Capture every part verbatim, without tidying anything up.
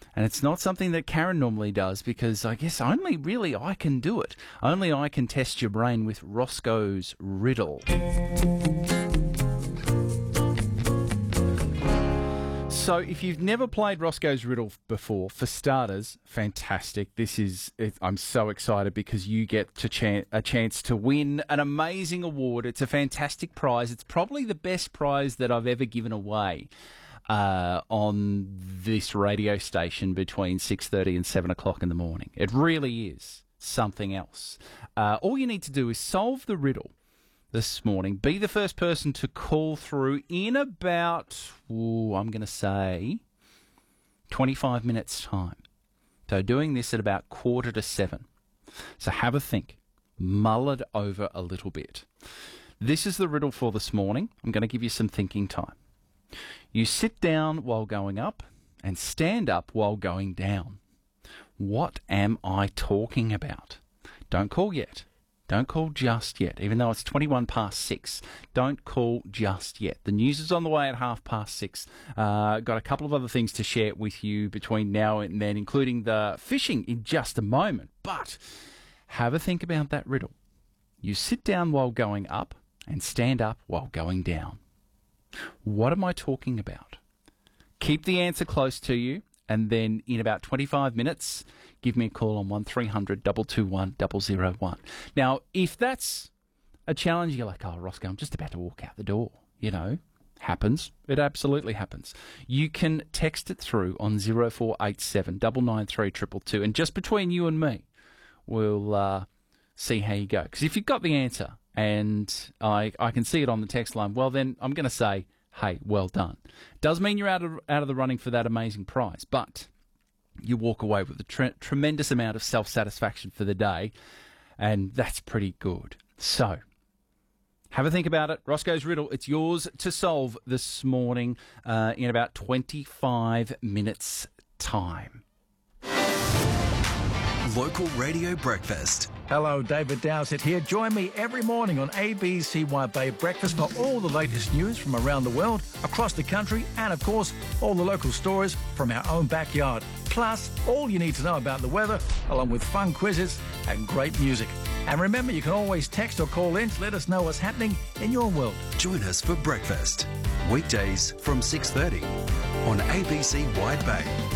And it's not something that Karen normally does because I guess only really I can do it. Only I can test your brain with Roscoe's Riddle. So if you've never played Roscoe's Riddle before, for starters, fantastic. This is, it, I'm so excited because you get to chan- a chance to win an amazing award. It's a fantastic prize. It's probably the best prize that I've ever given away uh, on this radio station between six thirty and seven o'clock in the morning. It really is something else. Uh, all you need to do is solve the riddle this morning. Be the first person to call through in about, ooh, I'm going to say, twenty-five minutes' time. So doing this at about quarter to seven. So have a think. Mull it over a little bit. This is the riddle for this morning. I'm going to give you some thinking time. You sit down while going up and stand up while going down. What am I talking about? Don't call yet. Don't call just yet, even though it's twenty-one past six. Don't call just yet. The news is on the way at half past six. Uh, got a couple of other things to share with you between now and then, including the fishing in just a moment. But have a think about that riddle. You sit down while going up and stand up while going down. What am I talking about? Keep the answer close to you, and then in about twenty-five minutes, give me a call on one three hundred two two one zero zero one. Now, if that's a challenge, you're like, oh, Roscoe, I'm just about to walk out the door. You know, happens. It absolutely happens. You can text it through on zero four eight seven nine nine three two two two, and just between you and me, we'll uh, see how you go. Because if you've got the answer and I, I can see it on the text line, well, then I'm going to say, hey, well done. Does mean you're out of out of the running for that amazing prize, but you walk away with a tre- tremendous amount of self-satisfaction for the day, and that's pretty good. So, have a think about it. Roscoe's Riddle, it's yours to solve this morning uh, in about twenty-five minutes' time. Local Radio Breakfast. Hello, David Dowsett here. Join me every morning on A B C Wide Bay Breakfast for all the latest news from around the world, across the country, and of course, all the local stories from our own backyard. Plus, all you need to know about the weather, along with fun quizzes and great music. And remember, you can always text or call in to let us know what's happening in your world. Join us for breakfast. Weekdays from six thirty on A B C Wide Bay.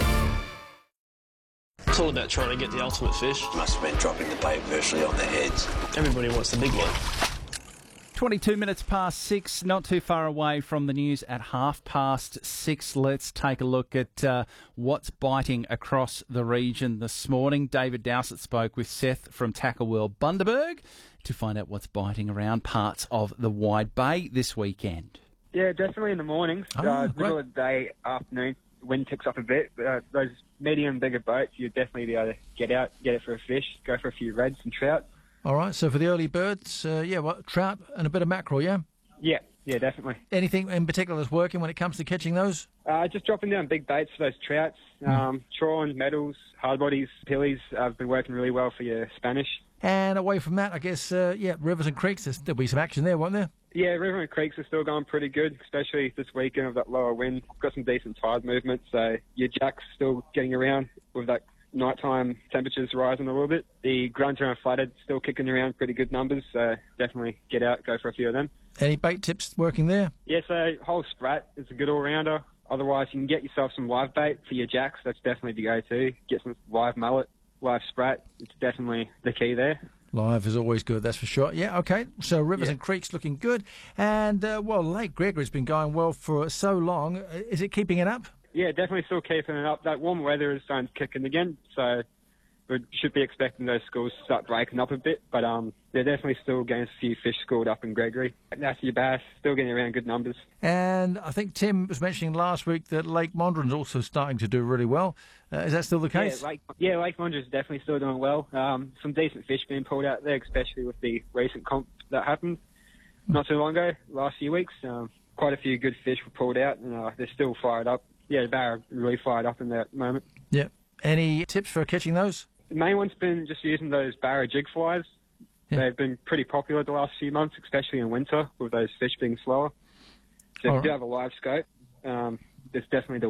It's all about trying to get the ultimate fish. Must have been dropping the bait virtually on their heads. Everybody wants the big one. twenty-two minutes past six, not too far away from the news at half past six. Let's take a look at uh, what's biting across the region this morning. David Dowsett spoke with Seth from Tackle World Bundaberg to find out what's biting around parts of the Wide Bay this weekend. Yeah, definitely in the mornings. Oh, uh, great. middle of the day, afternoon, wind picks up a bit. Uh, those medium, bigger boats, you'd definitely be able to get out, get it for a fish, go for a few reds and trout. All right, so for the early birds, uh, yeah, what, trout and a bit of mackerel, yeah? Yeah, yeah, definitely. Anything in particular that's working when it comes to catching those? Uh, just dropping down big baits for those trouts. Um, Trawns, medals, hard bodies, pillies have been working really well for your Spanish. And away from that, I guess, uh, yeah, rivers and creeks, there's, there'll be some action there, won't there? Yeah, river and creeks are still going pretty good, especially this weekend with that lower wind. Got some decent tide movement, so your jack's still getting around with that nighttime temperatures rising a little bit. The grunter and flathead still kicking around pretty good numbers, so definitely get out, go for a few of them. Any bait tips working there? Yeah, so whole sprat is a good all-rounder. Otherwise, you can get yourself some live bait for your jacks. That's definitely the go-to. Get some live mullet, live sprat. It's definitely the key there. Live is always good, that's for sure. Yeah, okay. So rivers Yeah. and creeks looking good. And, uh, well, Lake Gregory's been going well for so long. Is it keeping it up? Yeah, definitely still keeping it up. That warm weather is starting to kick in again, so we should be expecting those schools to start breaking up a bit. But um, they're definitely still getting a few fish schooled up in Gregory. That's your bass, still getting around good numbers. And I think Tim was mentioning last week that Lake Mondrian's also starting to do really well. Uh, is that still the case? Yeah, Lake, yeah, Lake Mondrian's definitely still doing well. Um, some decent fish being pulled out there, especially with the recent comp that happened not too long ago, last few weeks. Um, quite a few good fish were pulled out, and uh, they're still fired up. Yeah, the barra really fired up in that moment. Yeah. Any tips for catching those? The main one's been just using those barra jig flies. Yeah. They've been pretty popular the last few months, especially in winter, with those fish being slower. So if All you do right. have a live scope, um, that's definitely the way.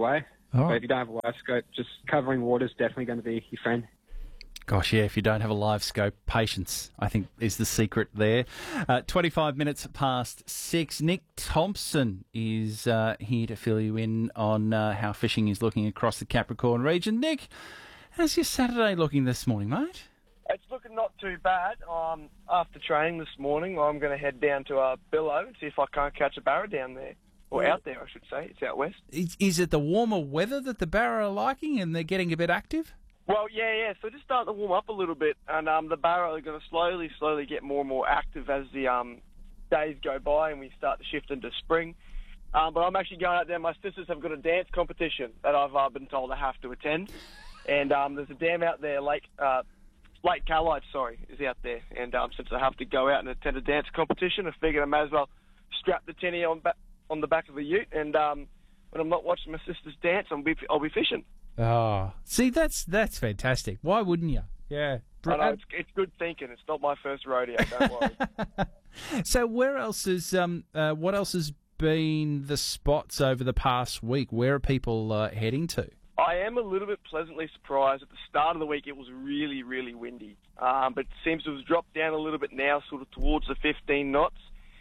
All So right. if you don't have a live scope, just covering water is definitely going to be your friend. Gosh, yeah, if you don't have a live scope, patience, I think, is the secret there. Uh, twenty-five minutes past six. Nick Thompson is uh, here to fill you in on uh, how fishing is looking across the Capricorn region. Nick, how's your Saturday looking this morning, mate? It's looking not too bad. Um, after training this morning, I'm going to head down to uh, Billow and see if I can't catch a barra down there. Or out there, I should say. It's out west. Is, is it the warmer weather that the barra are liking and they're getting a bit active? Well, yeah, yeah. So just starting to warm up a little bit, and um, the barra are going to slowly, slowly get more and more active as the um, days go by and we start to shift into spring. Um, but I'm actually going out there. My sisters have got a dance competition that I've uh, been told I have to attend. And um, there's a dam out there, Lake uh, Lake Callide, sorry, is out there. And um, since I have to go out and attend a dance competition, I figured I may as well strap the tinny on, ba- on the back of the ute. And um, when I'm not watching my sisters dance, I'll be, I'll be fishing. Oh, see, that's that's fantastic. Why wouldn't you? Yeah. I know, it's, it's good thinking. It's not my first rodeo, don't worry. So where else is, um, uh, what else has been the spots over the past week? Where are people uh, heading to? I am a little bit pleasantly surprised. At the start of the week, it was really, really windy. Um, but it seems to have dropped down a little bit now, sort of towards the fifteen knots.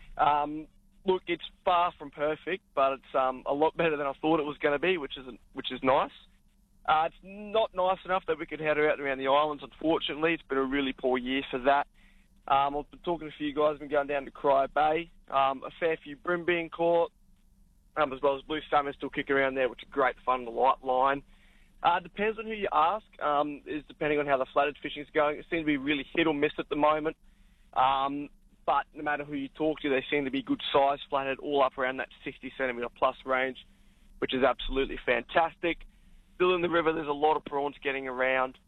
Um, look, it's far from perfect, but it's um, a lot better than I thought it was going to be, which is which is nice. Uh, it's not nice enough that we could head out around the islands, unfortunately. It's been a really poor year for that. Um, I've been talking to a few guys, I've been going down to Cry Bay. Um, a fair few bream being caught, um, as well as blue salmon still kicking around there, which is great fun on the light line. Uh, depends on who you ask, um, is depending on how the flatted fishing is going. It seems to be really hit or miss at the moment. Um, but no matter who you talk to, they seem to be good size flatted, all up around that sixty centimetre plus range, which is absolutely fantastic. Still in the river, there's a lot of prawns getting around.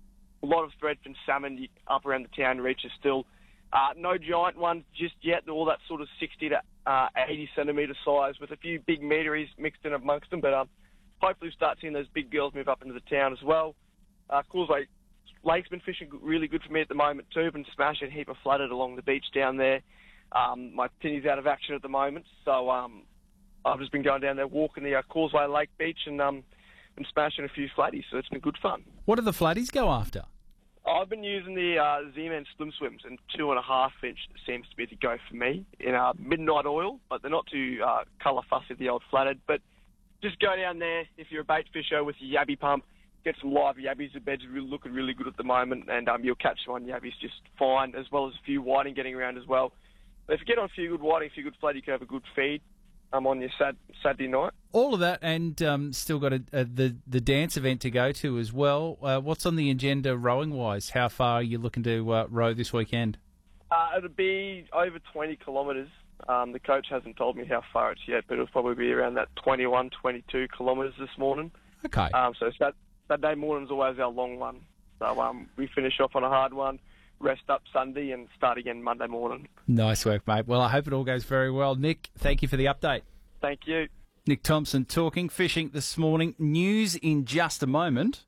A lot of threadfin salmon up around the town reaches still. Uh, no giant ones just yet. They're all that sort of sixty to eighty centimetre size with a few big meteries mixed in amongst them. But um, hopefully we'll start seeing those big girls move up into the town as well. Uh, Causeway Lake's been fishing really good for me at the moment too. Been smashing a heap of flooded along the beach down there. Um, my tinny's out of action at the moment. So um, I've just been going down there walking the uh, Causeway Lake beach and... Um, and smashing a few flatties, so it's been good fun. What do the flatties go after? I've been using the uh, Z-Man Slim Swims, and two and a half inch seems to be the go for me in uh, midnight oil, but they're not too uh, colour fussy, the old flathead. But just go down there if you're a bait fisher with your yabby pump, get some live yabbies. The bed's really, looking really good at the moment, and um, you'll catch one yabbies just fine, as well as a few whiting getting around as well. But if you get on a few good whiting, a few good flatty, you can have a good feed. I'm on your sad, Saturday night. All of that, and um, still got a, a, the the dance event to go to as well. Uh, what's on the agenda rowing wise? How far are you looking to uh, row this weekend? Uh, it'll be over twenty kilometres. Um, the coach hasn't told me how far it's yet, but it'll probably be around that twenty-one, twenty-two kilometres this morning. Okay. Um, so Sat- Saturday morning's always our long one. So um, we finish off on a hard one, rest up Sunday, and start again Monday morning. Nice work, mate. Well, I hope it all goes very well. Nick, thank you for the update. Thank you. Nick Thompson talking fishing this morning. News in just a moment.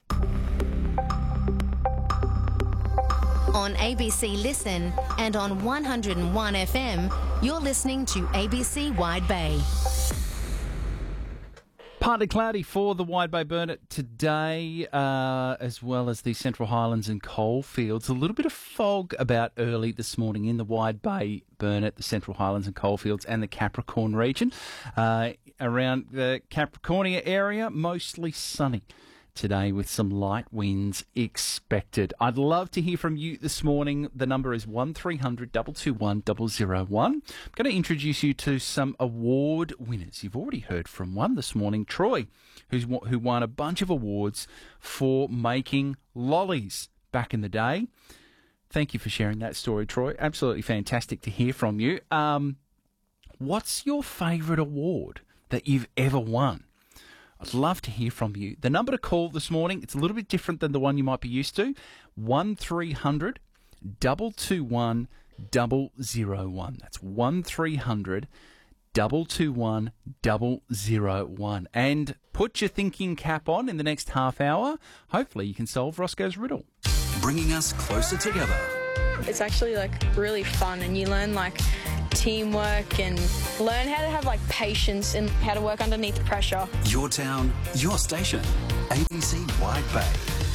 On A B C Listen and on one oh one F M, you're listening to A B C Wide Bay. Partly cloudy for the Wide Bay Burnett today, uh, as well as the Central Highlands and Coalfields. A little bit of fog about early this morning in the Wide Bay Burnett, the Central Highlands and Coalfields, and the Capricorn region. Uh, around the Capricornia area, mostly sunny today with some light winds expected. I'd love to hear from you this morning. The number is one three hundred two two one zero zero one. I'm going to introduce you to some award winners. You've already heard from one this morning, Troy, who's who won a bunch of awards for making lollies back in the day. Thank you for sharing that story, Troy. Absolutely fantastic to hear from you. Um, what's your favourite award that you've ever won? I'd love to hear from you. The number to call this morning, it's a little bit different than the one you might be used to. one three hundred two two one zero zero one. That's one three hundred two two one zero zero one. And put your thinking cap on in the next half hour. Hopefully you can solve Roscoe's riddle. Bringing us closer together. It's actually like really fun, and you learn like teamwork and learn how to have like patience and how to work underneath pressure. Your town, your station. A B C Wide Bay.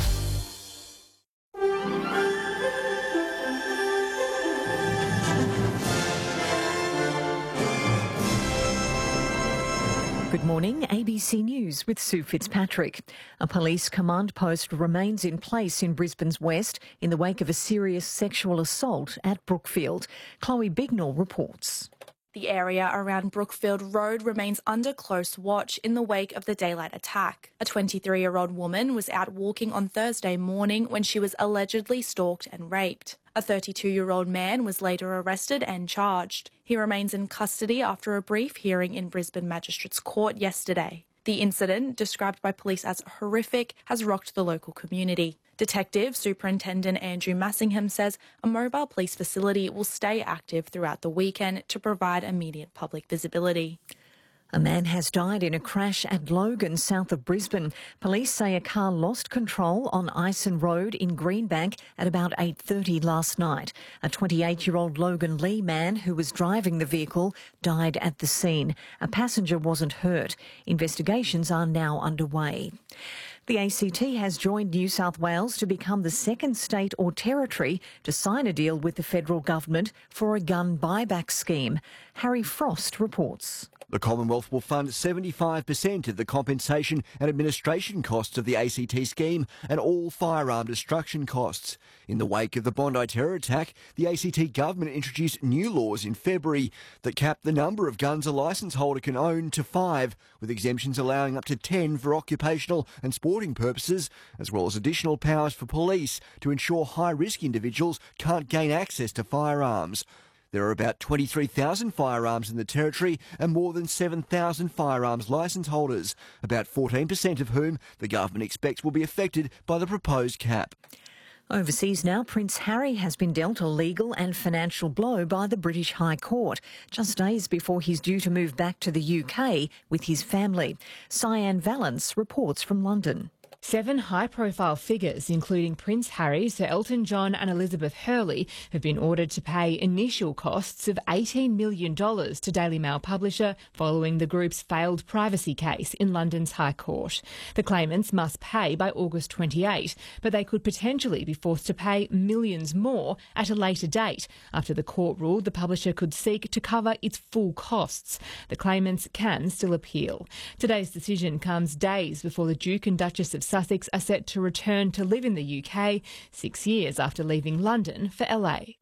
Good morning, A B C News with Sue Fitzpatrick. A police command post remains in place in Brisbane's west in the wake of a serious sexual assault at Brookfield. Chloe Bignell reports. The area around Brookfield Road remains under close watch in the wake of the daylight attack. A twenty-three-year-old woman was out walking on Thursday morning when she was allegedly stalked and raped. A thirty-two-year-old man was later arrested and charged. He remains in custody after a brief hearing in Brisbane Magistrates Court yesterday. The incident, described by police as horrific, has rocked the local community. Detective Superintendent Andrew Massingham says a mobile police facility will stay active throughout the weekend to provide immediate public visibility. A man has died in a crash at Logan, south of Brisbane. Police say a car lost control on Ison Road in Greenbank at about eight thirty last night. A twenty-eight-year-old Logan Lee man who was driving the vehicle died at the scene. A passenger wasn't hurt. Investigations are now underway. The A C T has joined New South Wales to become the second state or territory to sign a deal with the federal government for a gun buyback scheme. Harry Frost reports. The Commonwealth will fund seventy-five percent of the compensation and administration costs of the A C T scheme and all firearm destruction costs. In the wake of the Bondi terror attack, the A C T government introduced new laws in February that cap the number of guns a licence holder can own to five, with exemptions allowing up to ten for occupational and sporting purposes, as well as additional powers for police to ensure high-risk individuals can't gain access to firearms. There are about twenty-three thousand firearms in the territory and more than seven thousand firearms licence holders, about fourteen percent of whom the government expects will be affected by the proposed cap. Overseas now, Prince Harry has been dealt a legal and financial blow by the British High Court, just days before he's due to move back to the U K with his family. Cyan Valance reports from London. Seven high-profile figures, including Prince Harry, Sir Elton John and Elizabeth Hurley, have been ordered to pay initial costs of eighteen million dollars to Daily Mail publisher following the group's failed privacy case in London's High Court. The claimants must pay by August twenty-eighth, but they could potentially be forced to pay millions more at a later date after the court ruled the publisher could seek to cover its full costs. The claimants can still appeal. Today's decision comes days before the Duke and Duchess of Sussex are set to return to live in the U K, six years after leaving London for L A.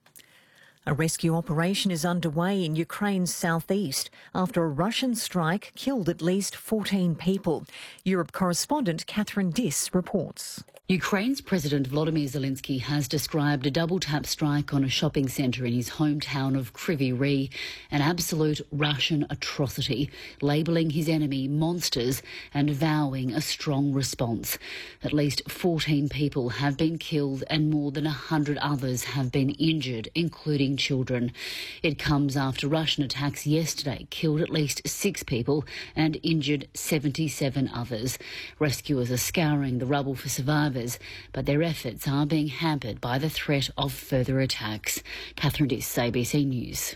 A rescue operation is underway in Ukraine's southeast after a Russian strike killed at least fourteen people. Europe correspondent Catherine Diss reports. Ukraine's President Volodymyr Zelensky has described a double-tap strike on a shopping centre in his hometown of Kryvyi Rih an absolute Russian atrocity, labelling his enemy monsters and vowing a strong response. At least fourteen people have been killed and more than one hundred others have been injured, including children. It comes after Russian attacks yesterday killed at least six people and injured seventy-seven others. Rescuers are scouring the rubble for survivors, but their efforts are being hampered by the threat of further attacks. Catherine Diss, A B C News.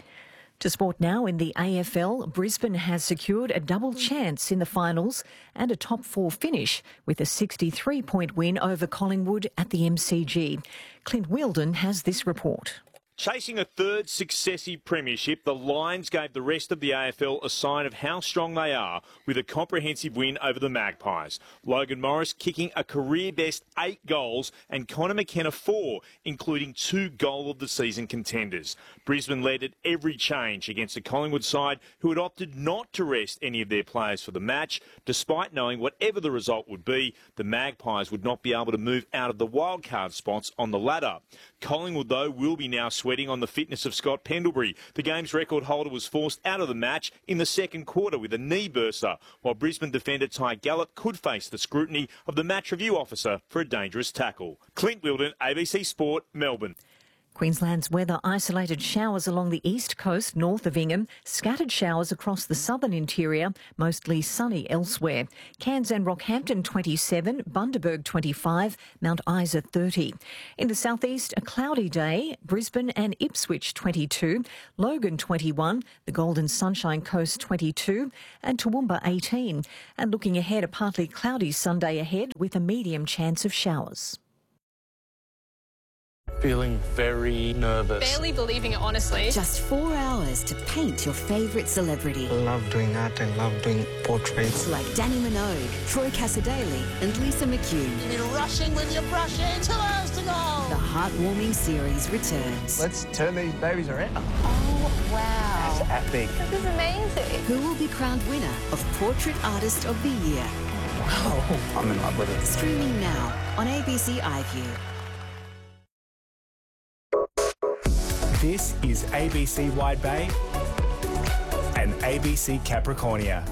To sport now, in the A F L, Brisbane has secured a double chance in the finals and a top four finish with a sixty-three point win over Collingwood at the M C G. Clint Wheeldon has this report. Chasing a third successive premiership, the Lions gave the rest of the A F L a sign of how strong they are with a comprehensive win over the Magpies. Logan Morris kicking a career-best eight goals and Connor McKenna four, including two goal-of-the-season contenders. Brisbane led at every change against a Collingwood side who had opted not to rest any of their players for the match, despite knowing whatever the result would be, the Magpies would not be able to move out of the wildcard spots on the ladder. Collingwood, though, will be now sweating on the fitness of Scott Pendlebury. The game's record holder was forced out of the match in the second quarter with a knee burster, while Brisbane defender Ty Gallup could face the scrutiny of the match review officer for a dangerous tackle. Clint Wheeldon, A B C Sport, Melbourne. Queensland's weather: isolated showers along the east coast north of Ingham, scattered showers across the southern interior, mostly sunny elsewhere. Cairns and Rockhampton twenty-seven, Bundaberg twenty-five, Mount Isa thirty. In the southeast, a cloudy day, Brisbane and Ipswich twenty-two, Logan twenty-one, the Golden Sunshine Coast twenty-two and Toowoomba eighteen. And looking ahead, a partly cloudy Sunday ahead with a medium chance of showers. Feeling very nervous. Barely believing it, honestly. Just four hours to paint your favourite celebrity. I love doing art and love doing portraits. Like Danny Minogue, Troy Cassadaly and Lisa McCune. You're rushing when you're brushing. Two hours to go. The heartwarming series returns. Let's turn these babies around. Oh, wow. That's epic. This is amazing. Who will be crowned winner of Portrait Artist of the Year? Wow. I'm in love with it. Streaming now on A B C iView. This is A B C Wide Bay and A B C Capricornia.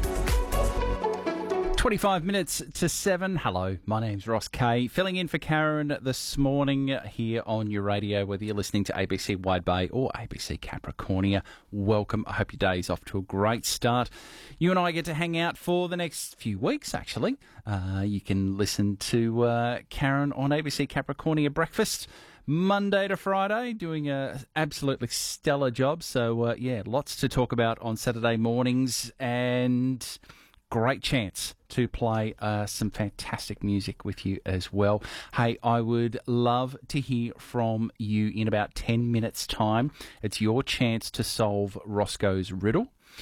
twenty-five minutes to seven. Hello, my name's Ross Kay, filling in for Karen this morning here on your radio, whether you're listening to A B C Wide Bay or A B C Capricornia. Welcome. I hope your day's off to a great start. You and I get to hang out for the next few weeks, actually. Uh, you can listen to uh, Karen on A B C Capricornia Breakfast Monday to Friday, doing a absolutely stellar job. So, uh, yeah, lots to talk about on Saturday mornings and great chance to play uh, some fantastic music with you as well. Hey, I would love to hear from you in about ten minutes' time. It's your chance to solve Roscoe's riddle.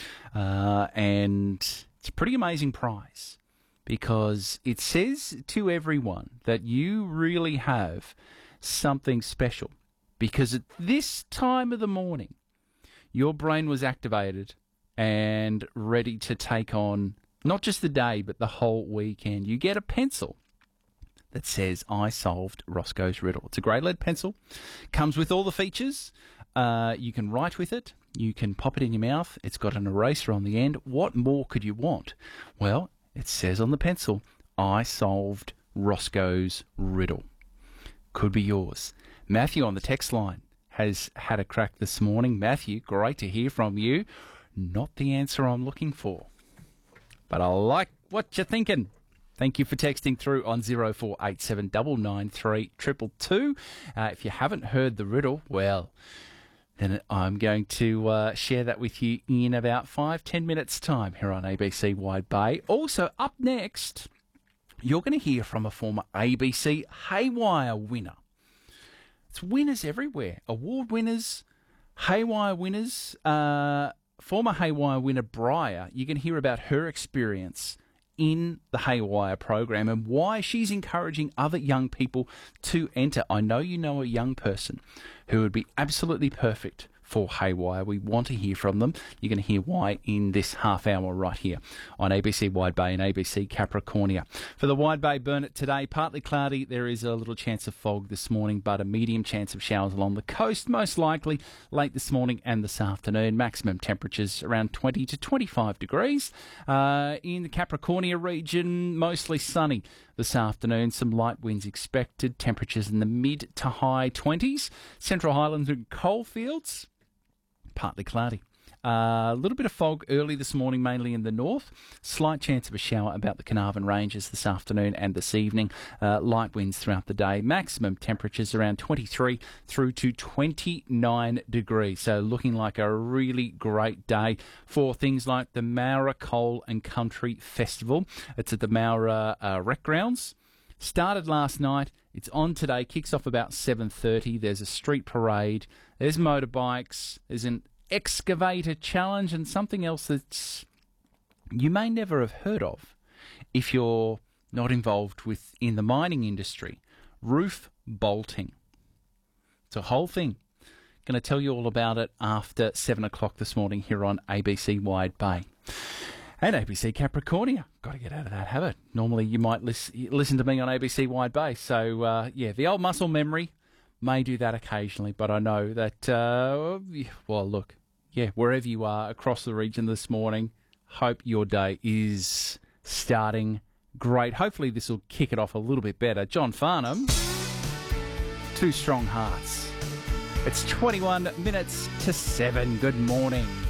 Uh, and it's a pretty amazing prize because it says to everyone that you really have something special, because at this time of the morning your brain was activated and ready to take on not just the day but the whole weekend. You get a pencil that says I solved Roscoe's riddle. It's a grey lead pencil, comes with all the features. Uh, you can write with it, you can pop it in your mouth, it's got an eraser on the end. What more could you want? Well, it says on the pencil I solved Roscoe's riddle. Could be yours. Matthew on the text line has had a crack this morning. Matthew, great to hear from you. Not the answer I'm looking for, but I like what you're thinking. Thank you for texting through on zero four eight seven nine nine three two two two. Uh, if you haven't heard the riddle, well, then I'm going to uh, share that with you in about five, ten minutes' time here on A B C Wide Bay. Also, up next, you're going to hear from a former A B C Haywire winner. It's winners everywhere. Award winners, Haywire winners. Uh, former Haywire winner Briar, you can hear about her experience in the Haywire program and why she's encouraging other young people to enter. I know you know a young person who would be absolutely perfect for Haywire. We want to hear from them. You're going to hear why in this half hour right here on A B C Wide Bay and A B C Capricornia. For the Wide Bay Burnett today, partly cloudy. There is a little chance of fog this morning, but a medium chance of showers along the coast, most likely late this morning and this afternoon. Maximum temperatures around twenty to twenty-five degrees. Uh, in the Capricornia region, mostly sunny this afternoon. Some light winds expected. Temperatures in the mid to high twenties. Central Highlands and Coalfields, partly cloudy. A uh, little bit of fog early this morning, mainly in the north. Slight chance of a shower about the Carnarvon Ranges this afternoon and this evening. Uh, light winds throughout the day. Maximum temperatures around twenty-three through to twenty-nine degrees. So looking like a really great day for things like the Mowra Coal and Country Festival. It's at the Mowra uh, Rec Grounds. Started last night. It's on today. Kicks off about seven thirty. There's a street parade. There's motorbikes. There's an excavator challenge and something else that's you may never have heard of if you're not involved with in the mining industry. Roof bolting. It's a whole thing. Going to tell you all about it after seven o'clock this morning here on A B C Wide Bay. And A B C Capricornia. Got to get out of that habit. Normally you might lis- listen to me on A B C Wide Bay. So, uh, yeah, the old muscle memory may do that occasionally, but I know that, uh, well, look, yeah, wherever you are across the region this morning, hope your day is starting great. Hopefully this will kick it off a little bit better. John Farnham, Two Strong Hearts. It's twenty-one minutes to seven. Good morning.